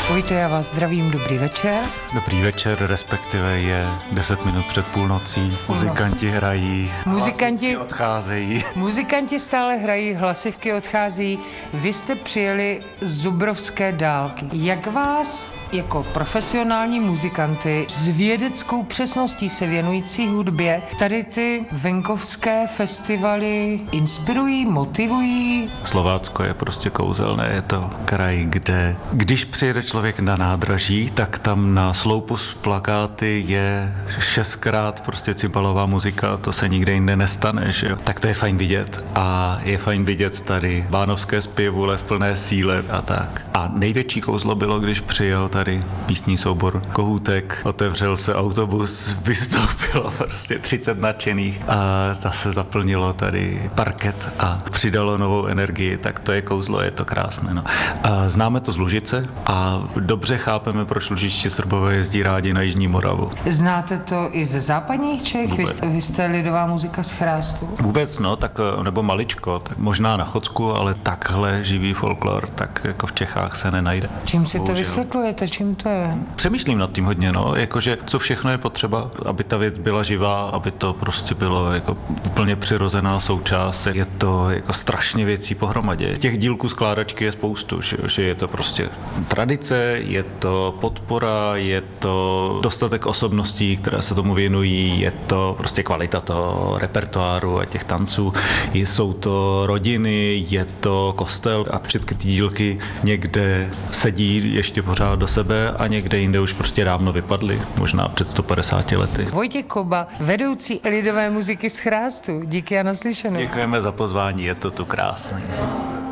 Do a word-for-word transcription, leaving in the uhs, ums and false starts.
Vojto, já vás zdravím, dobrý večer. Dobrý večer, respektive je deset minut před půlnocí. Muzikanti hrají, Muzikanti hlasivky odcházejí. Muzikanti stále hrají, hlasivky odchází. Vy jste přijeli z Zubrovské dálky. Jak vás jako profesionální muzikanty s vědeckou přesností se věnující hudbě tady ty venkovské festivaly inspirují, motivují? Slovácko je prostě kouzelné, je to kraj, kde když přijede člověk na nádraží, tak tam na sloupu s plakáty je šestkrát prostě cymbalová muzika, to se nikde jinde nestane, že jo? Tak to je fajn vidět a je fajn vidět tady bánovské zpěvule v plné síle a tak. A největší kouzlo bylo, když přijel tady místní soubor Kohoutek, otevřel se autobus, vystoupilo prostě třicet nadšených a zase zaplnilo tady parket a přidalo novou energii, tak to je kouzlo, je to krásné. No. A známe to z Lužice a dobře chápeme, proč lužičtí Srbové jezdí rádi na Jižní Moravu. Znáte to i ze západních Čech? Vy, vy jste lidová muzika z Chrástu? Vůbec, no, tak nebo maličko, tak možná na Chodsku, ale takhle živý folklor, tak jako v Čechách se nenajde. Čím si Bohužel. to vysvětlujete? Čím to je? Přemýšlím nad tím hodně, no, jakože co všechno je potřeba, aby ta věc byla živá, aby to prostě bylo jako úplně přirozená součást. Je to jako strašně věcí pohromadě. Těch dílků skládačky je spoustu, že, že je to prostě tradice, je to podpora, je to dostatek osobností, které se tomu věnují, je to prostě kvalita toho repertoáru a těch tanců, jsou to rodiny, je to kostel a všechny ty dílky někde sedí ještě pořád do sebe a někde jinde už prostě dávno vypadly, možná před sto padesáti lety. Vojtěch Koba, vedoucí lidové muziky z Chrástu. Díky a naslyšenou. Děkujeme za pozvání, je to tu krásné.